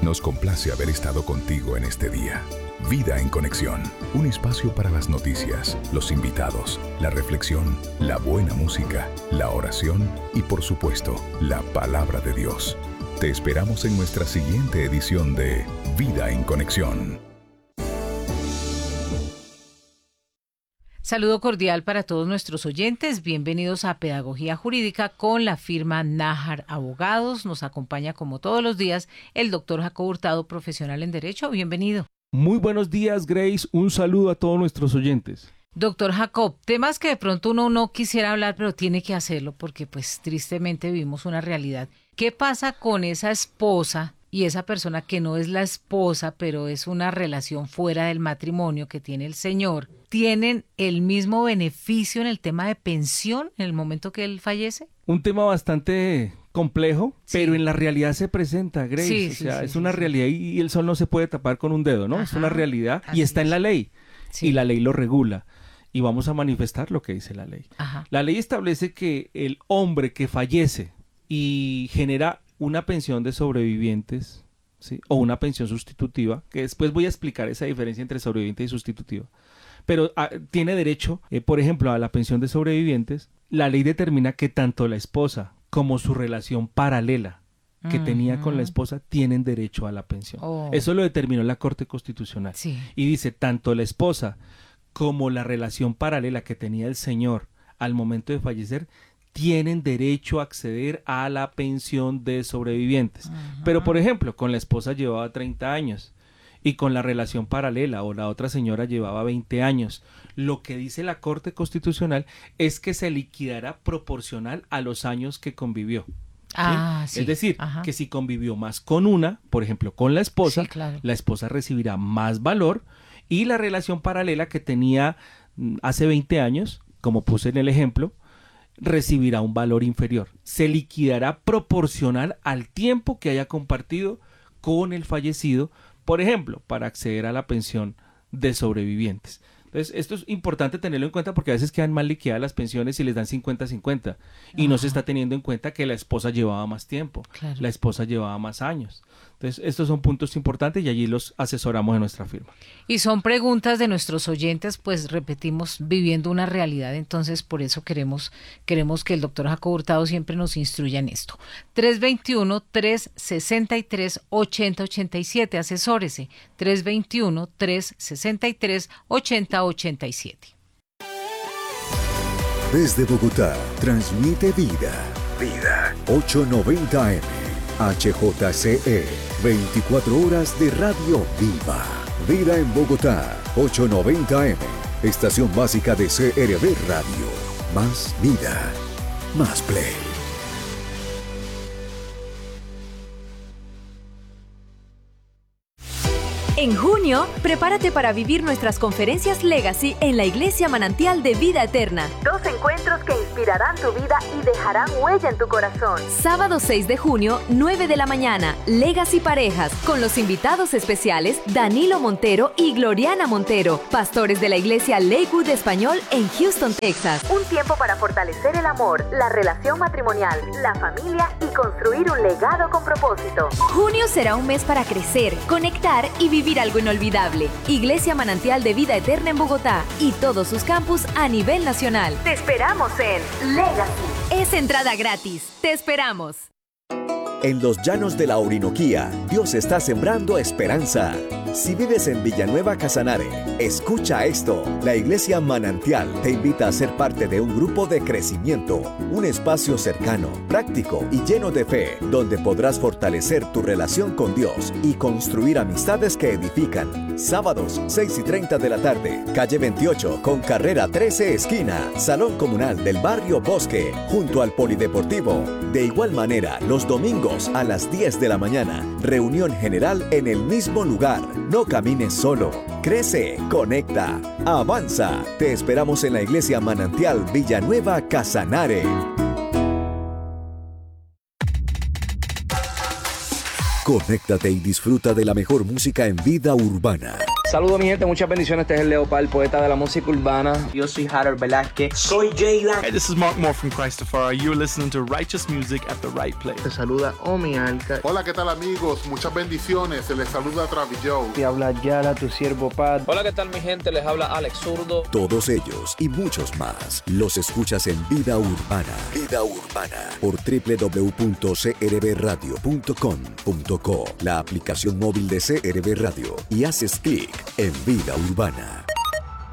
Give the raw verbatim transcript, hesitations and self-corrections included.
Nos complace haber estado contigo en este día. Vida en Conexión, un espacio para las noticias, los invitados, la reflexión, la buena música, la oración y, por supuesto, la palabra de Dios. Te esperamos en nuestra siguiente edición de Vida en Conexión. Saludo cordial para todos nuestros oyentes. Bienvenidos a Pedagogía Jurídica con la firma Nájar Abogados. Nos acompaña como todos los días el doctor Jacob Hurtado, profesional en Derecho. Bienvenido. Muy buenos días, Grace. Un saludo a todos nuestros oyentes. Doctor Jacob, temas que de pronto uno no quisiera hablar, pero tiene que hacerlo porque pues tristemente vivimos una realidad. ¿Qué pasa con esa esposa y esa persona que no es la esposa, pero es una relación fuera del matrimonio que tiene el señor? ¿Tienen el mismo beneficio en el tema de pensión en el momento que él fallece? Un tema bastante complejo, sí, pero en la realidad se presenta, Grace. Sí, o sí, sea, sí, es sí, una sí. realidad y el sol no se puede tapar con un dedo, ¿no? Ajá, es una realidad y está es. en la ley. Sí. Y la ley lo regula. Y vamos a manifestar lo que dice la ley. Ajá. La ley establece que el hombre que fallece y genera una pensión de sobrevivientes, ¿sí?, o una pensión sustitutiva, que después voy a explicar esa diferencia entre sobreviviente y sustitutiva, pero a, tiene derecho, eh, por ejemplo, a la pensión de sobrevivientes. La ley determina que tanto la esposa como su relación paralela que uh-huh. tenía con la esposa tienen derecho a la pensión. Oh. Eso lo determinó la Corte Constitucional. Sí. Y dice, tanto la esposa como la relación paralela que tenía el señor al momento de fallecer tienen derecho a acceder a la pensión de sobrevivientes. Uh-huh. Pero, por ejemplo, con la esposa llevaba treinta años y con la relación paralela o la otra señora llevaba veinte años. Lo que dice la Corte Constitucional es que se liquidará proporcional a los años que convivió. ¿Sí? Ah, sí. Es decir, Ajá. que si convivió más con una, por ejemplo, con la esposa, sí, claro. la esposa recibirá más valor y la relación paralela que tenía hace veinte años, como puse en el ejemplo, recibirá un valor inferior. Se liquidará proporcional al tiempo que haya compartido con el fallecido, por ejemplo, para acceder a la pensión de sobrevivientes. Entonces, esto es importante tenerlo en cuenta porque a veces quedan mal liquidadas las pensiones y les dan cincuenta cincuenta y Ajá. no se está teniendo en cuenta que la esposa llevaba más tiempo, claro. la esposa llevaba más años. Entonces, estos son puntos importantes y allí los asesoramos en nuestra firma. Y son preguntas de nuestros oyentes, pues repetimos, viviendo una realidad, entonces por eso queremos queremos que el doctor Jacob Hurtado siempre nos instruya en esto. tres dos uno, tres seis tres, ocho cero ocho siete, asesórese, tres dos uno, tres seis tres, ocho cero ocho siete. Desde Bogotá, transmite Vida, Vida, ochocientos noventa eme, H J C E, veinticuatro horas de radio viva. Vida en Bogotá, ochocientos noventa eme, estación básica de C R V Radio. Más vida, más play. En junio, prepárate para vivir nuestras conferencias Legacy en la Iglesia Manantial de Vida Eterna. Dos encuentros que inspirarán tu vida y dejarán huella en tu corazón. Sábado seis de junio, nueve de la mañana, Legacy Parejas, con los invitados especiales Danilo Montero y Gloriana Montero, pastores de la Iglesia Lakewood Español en Houston, Texas. Un tiempo para fortalecer el amor, la relación matrimonial, la familia y construir un legado con propósito. Junio será un mes para crecer, conectar y vivir algo inolvidable. Iglesia Manantial de Vida Eterna en Bogotá y todos sus campus a nivel nacional. Te esperamos en Legacy. Es entrada gratis. Te esperamos. En los llanos de la Orinoquía, Dios está sembrando esperanza. Si vives en Villanueva Casanare, escucha esto. La Iglesia Manantial te invita a ser parte de un grupo de crecimiento, un espacio cercano, práctico y lleno de fe, donde podrás fortalecer tu relación con Dios y construir amistades que edifican. Sábados, seis y treinta de la tarde, calle veintiocho con carrera trece esquina, Salón Comunal del Barrio Bosque, junto al Polideportivo. De igual manera, los domingos a las diez de la mañana, reunión general en el mismo lugar. No camines solo. Crece, conecta, avanza. Te esperamos en la Iglesia Manantial Villanueva Casanare. Conéctate y disfruta de la mejor música en vida urbana. Saludos mi gente, muchas bendiciones. Este es el Leopard, poeta de la música urbana. Yo soy Harold Velázquez. Soy Jayla. Hey, this is Mark Moore from Christopher. You're listening to Righteous Music at the Right Place. Te saluda Omi Alca. Hola, ¿qué tal amigos? Muchas bendiciones. Se les saluda Travis Joe. Te habla Yara, tu siervo Pat. Hola, ¿qué tal mi gente? Les habla Alex Zurdo. Todos ellos y muchos más los escuchas en Vida Urbana. Vida Urbana por doble u doble u doble u punto c r b radio punto com punto co, la aplicación móvil de C R B Radio, y haces clic en Vida Urbana.